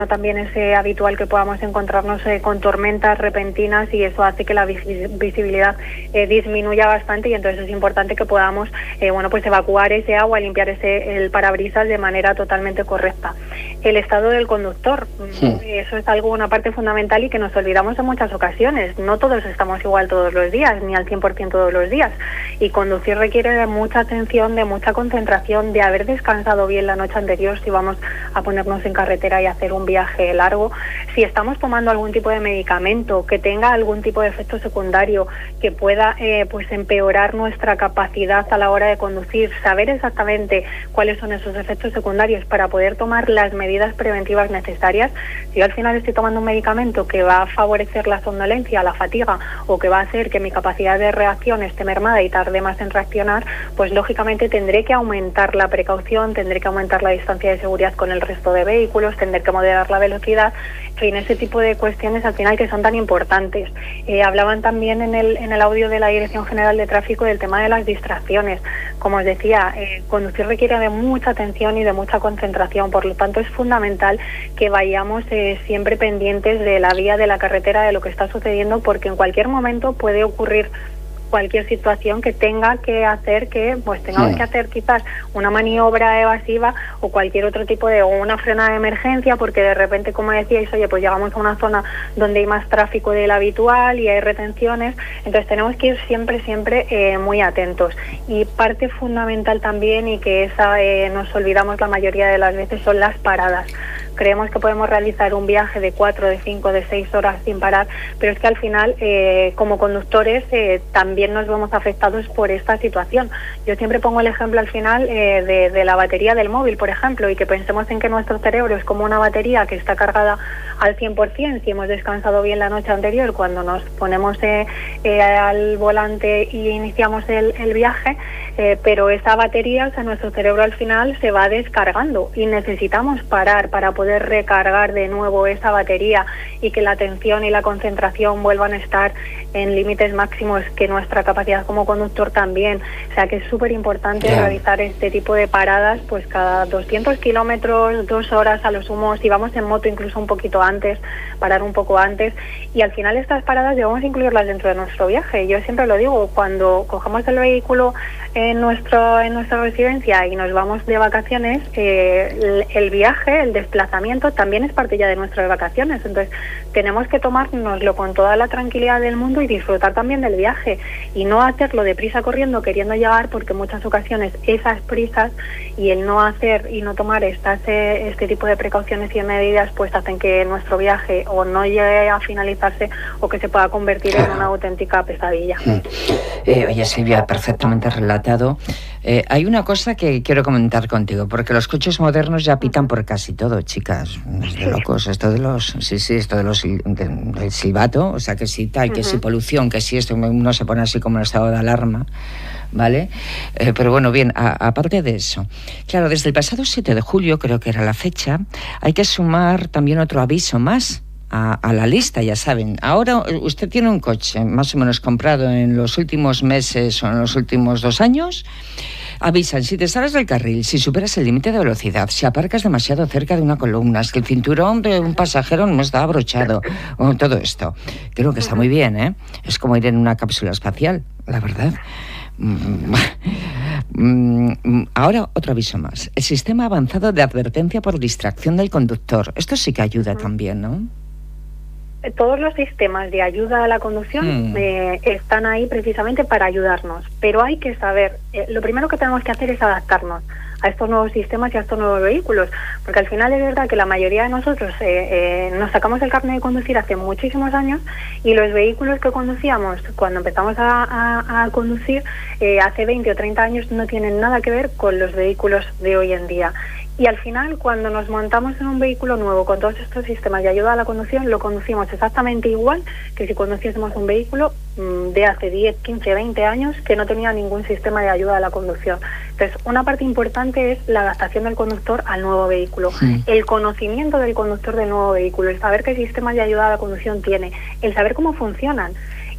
también es habitual que podamos encontrarnos con tormentas repentinas y eso hace que la visibilidad disminuya bastante y entonces es importante que podamos pues evacuar ese agua, limpiar el parabrisas de manera totalmente correcta. El estado del conductor, eso es una parte fundamental y que nos olvidamos en muchas ocasiones. No todos estamos igual todos los días, ni al 100% todos los días, y conducir requiere de mucha atención, de mucha concentración, de haber descansado bien la noche anterior si vamos a ponernos en carretera y hacer un viaje largo. Si estamos tomando algún tipo de medicamento que tenga algún tipo de efecto secundario que pueda pues empeorar nuestra capacidad a la hora de conducir, saber exactamente cuáles son esos efectos secundarios para poder tomar las medidas preventivas necesarias. Si yo al final estoy tomando un medicamento que va a favorecer la somnolencia, la fatiga, o que va a hacer que mi capacidad de reacción esté mermada y tarde más en reaccionar, pues lógicamente tendré que aumentar la precaución, tendré que aumentar la distancia de seguridad con el resto de vehículos, tendré que moderar la velocidad, en ese tipo de cuestiones al final que son tan importantes. Hablaban también en el audio de la Dirección General de Tráfico del tema de las distracciones. Como os decía, conducir requiere de mucha atención y de mucha concentración, por lo tanto es fundamental que vayamos siempre pendientes de la vía, de la carretera, de lo que está sucediendo, porque en cualquier momento puede ocurrir cualquier situación que tenga que hacer que pues tengamos que hacer quizás una maniobra evasiva o cualquier otro tipo o una frenada de emergencia, porque de repente, como decíais, oye, pues llegamos a una zona donde hay más tráfico del habitual y hay retenciones, entonces tenemos que ir siempre muy atentos. Y parte fundamental también, y que esa nos olvidamos la mayoría de las veces, son las paradas. Creemos que podemos realizar un viaje de 4, de 5, de 6 horas sin parar, pero es que al final, como conductores, también nos vemos afectados por esta situación. Yo siempre pongo el ejemplo al final de la batería del móvil, por ejemplo, y que pensemos en que nuestro cerebro es como una batería que está cargada al 100% si hemos descansado bien la noche anterior, cuando nos ponemos al volante y iniciamos el viaje, pero esa batería, o sea, nuestro cerebro al final se va descargando y necesitamos parar para poder recargar de nuevo esa batería y que la atención y la concentración vuelvan a estar en límites máximos, que nuestra capacidad como conductor también. O sea que es súper importante realizar este tipo de paradas pues cada 200 kilómetros, 2 horas a lo sumo, si vamos en moto incluso un poquito antes, parar un poco antes, y al final estas paradas debemos incluirlas dentro de nuestro viaje. Yo siempre lo digo, cuando cogemos el vehículo en nuestra residencia y nos vamos de vacaciones, el viaje, el desplazamiento también es parte ya de nuestras vacaciones, entonces tenemos que tomárnoslo con toda la tranquilidad del mundo y disfrutar también del viaje y no hacerlo deprisa corriendo queriendo llegar, porque en muchas ocasiones esas prisas y el no hacer y no tomar este tipo de precauciones y medidas pues hacen que nuestro viaje o no llegue a finalizarse o que se pueda convertir en una auténtica pesadilla. Oye, Silvia, perfectamente relatado. Hay una cosa que quiero comentar contigo, porque los coches modernos ya pitan por casi todo, chicas. Es de locos. Esto de los del silbato, o sea, que si tal, que si polución, que si esto, uno se pone así como en estado de alarma, ¿vale? Pero bueno, bien, aparte de eso, claro, desde el pasado 7 de julio, creo que era la fecha, hay que sumar también otro aviso más a la lista, ya saben. Ahora usted tiene un coche más o menos comprado en los últimos meses o en los últimos 2 años, avisan si te sales del carril, si superas el límite de velocidad, si aparcas demasiado cerca de una columna, si el cinturón de un pasajero no está abrochado, o todo esto. Creo que está muy bien, ¿eh? Es como ir en una cápsula espacial, la verdad. Ahora otro aviso más. El sistema avanzado de advertencia por distracción del conductor. Esto sí que ayuda también, ¿no? Todos los sistemas de ayuda a la conducción están ahí precisamente para ayudarnos, pero hay que saber, lo primero que tenemos que hacer es adaptarnos a estos nuevos sistemas y a estos nuevos vehículos, porque al final es verdad que la mayoría de nosotros nos sacamos el carnet de conducir hace muchísimos años y los vehículos que conducíamos cuando empezamos a conducir hace 20 o 30 años no tienen nada que ver con los vehículos de hoy en día. Y al final, cuando nos montamos en un vehículo nuevo con todos estos sistemas de ayuda a la conducción, lo conducimos exactamente igual que si conduciésemos un vehículo de hace 10, 15, 20 años que no tenía ningún sistema de ayuda a la conducción. Entonces, una parte importante es la adaptación del conductor al nuevo vehículo, el conocimiento del conductor del nuevo vehículo, el saber qué sistemas de ayuda a la conducción tiene, el saber cómo funcionan.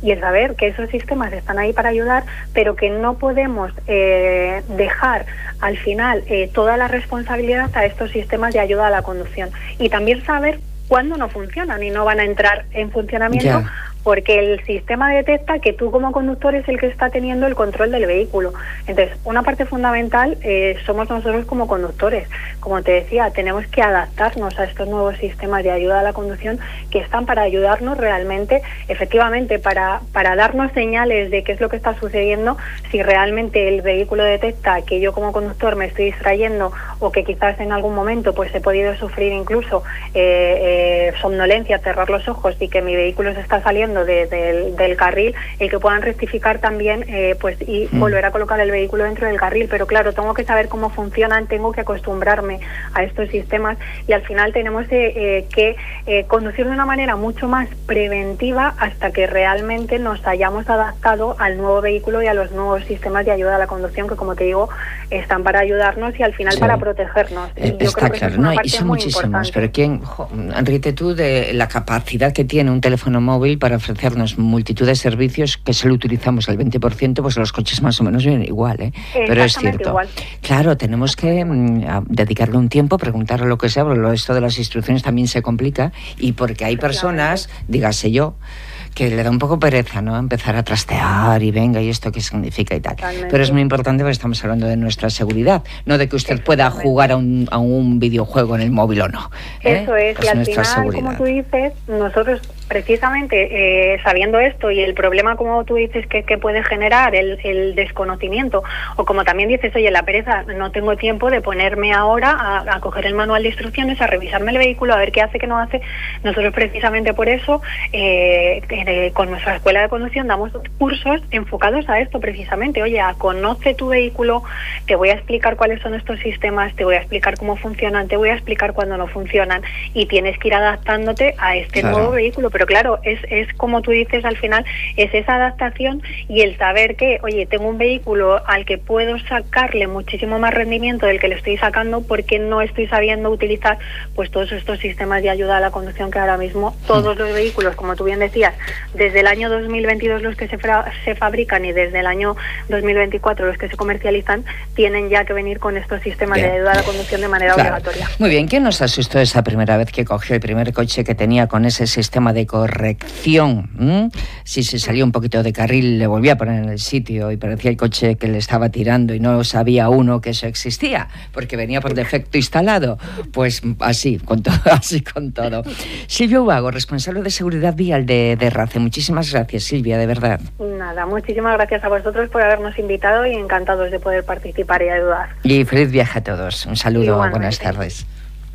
y el saber que esos sistemas están ahí para ayudar, pero que no podemos dejar al final toda la responsabilidad a estos sistemas de ayuda a la conducción, y también saber cuándo no funcionan y no van a entrar en funcionamiento, porque el sistema detecta que tú como conductor es el que está teniendo el control del vehículo. Entonces, una parte fundamental somos nosotros como conductores. Como te decía, tenemos que adaptarnos a estos nuevos sistemas de ayuda a la conducción que están para ayudarnos realmente, efectivamente, para darnos señales de qué es lo que está sucediendo, si realmente el vehículo detecta que yo como conductor me estoy distrayendo o que quizás en algún momento pues he podido sufrir incluso somnolencia, cerrar los ojos y que mi vehículo se está saliendo del carril, el que puedan rectificar también y volver a colocar el vehículo dentro del carril. Pero claro, tengo que saber cómo funcionan, tengo que acostumbrarme a estos sistemas, y al final tenemos que conducir de una manera mucho más preventiva hasta que realmente nos hayamos adaptado al nuevo vehículo y a los nuevos sistemas de ayuda a la conducción, que como te digo, están para ayudarnos y al final para protegernos. Está claro, ¿no? Y son muchísimos, pero Enrique, tú, de la capacidad que tiene un teléfono móvil para ofrecernos multitud de servicios, que solo utilizamos el 20%, pues los coches más o menos vienen igual, ¿eh? Pero es cierto. Igual. Claro, tenemos que dedicarle un tiempo, preguntarle lo que sea, porque esto de las instrucciones también se complica, y porque hay personas, dígase yo, que le da un poco pereza, ¿no? Empezar a trastear y venga, y esto qué significa y tal. Totalmente. Pero es muy importante porque estamos hablando de nuestra seguridad, no de que usted pueda jugar a un videojuego en el móvil o no. Eso es, pues y al final, seguridad. Como tú dices, nosotros precisamente sabiendo esto y el problema, como tú dices, que puede generar el desconocimiento, o como también dices, oye, la pereza, no tengo tiempo de ponerme ahora a coger el manual de instrucciones, a revisarme el vehículo, a ver qué hace, qué no hace. Nosotros precisamente por eso con nuestra escuela de conducción damos cursos enfocados a esto precisamente. Oye, conoce tu vehículo, te voy a explicar cuáles son estos sistemas, te voy a explicar cómo funcionan, te voy a explicar cuándo no funcionan, y tienes que ir adaptándote a este nuevo vehículo. Pero claro, es como tú dices, al final es esa adaptación y el saber que, oye, tengo un vehículo al que puedo sacarle muchísimo más rendimiento del que le estoy sacando, porque no estoy sabiendo utilizar pues todos estos sistemas de ayuda a la conducción que ahora mismo todos los vehículos, como tú bien decías, desde el año 2022 los que se fabrican y desde el año 2024 los que se comercializan, tienen ya que venir con estos sistemas de ayuda a la conducción de manera obligatoria. Muy bien, ¿quién nos asustó esa primera vez que cogió el primer coche que tenía con ese sistema de corrección? Si se salió un poquito de carril, le volvía a poner en el sitio y parecía el coche que le estaba tirando y no sabía uno que eso existía, porque venía por defecto instalado. Pues así con todo. Silvia Ubago, responsable de seguridad vial de RACE. Muchísimas gracias, Silvia, de verdad. Nada, muchísimas gracias a vosotros por habernos invitado y encantados de poder participar y ayudar. Y feliz viaje a todos. Un saludo, igualmente. Buenas tardes.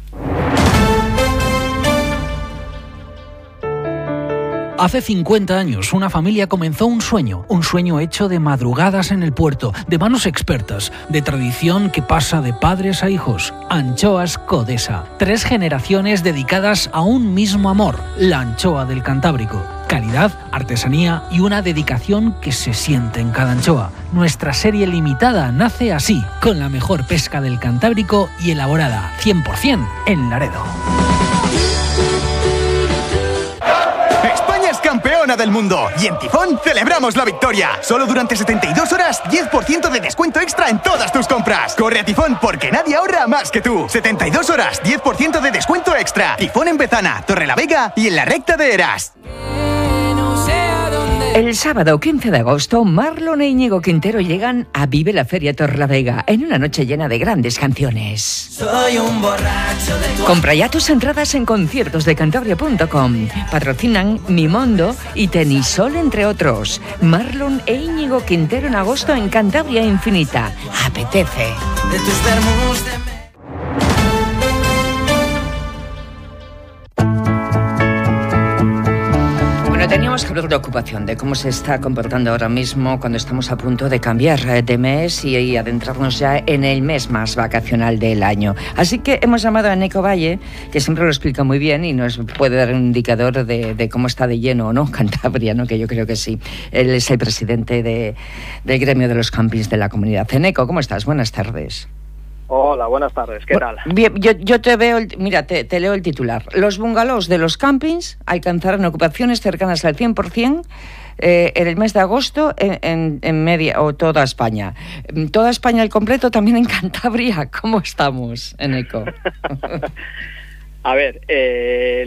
Hace 50 años, una familia comenzó un sueño hecho de madrugadas en el puerto, de manos expertas, de tradición que pasa de padres a hijos. Anchoas Codesa. 3 generaciones dedicadas a un mismo amor, la anchoa del Cantábrico. Calidad, artesanía y una dedicación que se siente en cada anchoa. Nuestra serie limitada nace así, con la mejor pesca del Cantábrico y elaborada 100% en Laredo. Campeona del mundo, y en Tifón celebramos la victoria. Solo durante 72 horas, 10% de descuento extra en todas tus compras. Corre a Tifón porque nadie ahorra más que tú. 72 horas, 10% de descuento extra. Tifón en Bezana, Torrelavega y en la recta de Eras. El sábado 15 de agosto, Marlon e Íñigo Quintero llegan a Vive la Feria Torrelavega en una noche llena de grandes canciones. Soy un borracho de tu... Compra ya tus entradas en conciertosdecantabria.com. Patrocinan Mimondo y Tenisol, entre otros. Marlon e Íñigo Quintero en agosto en Cantabria Infinita. Apetece. De tus vermús de... Teníamos que hablar de ocupación, de cómo se está comportando ahora mismo cuando estamos a punto de cambiar de mes y adentrarnos ya en el mes más vacacional del año. Así que hemos llamado a Eneco Valle, que siempre lo explica muy bien y nos puede dar un indicador de cómo está de lleno o no Cantabria, ¿no? Que yo creo que sí. Él es el presidente del gremio de los campings de la comunidad. Eneco, ¿cómo estás? Buenas tardes. Hola, buenas tardes, ¿qué tal? Bien, yo te veo, mira, te leo el titular. Los bungalows de los campings alcanzarán ocupaciones cercanas al 100% en el mes de agosto en media, o toda España. Toda España al completo, también en Cantabria. ¿Cómo estamos en ECO? A ver,